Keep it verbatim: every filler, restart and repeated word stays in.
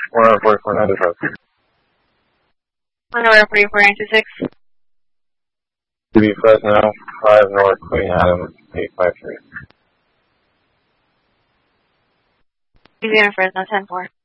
one forty-four ninety-five. one forty-four ninety-six. To be Fresno, five North Queen Adams, eight five three. Easy in Fresno, ten four.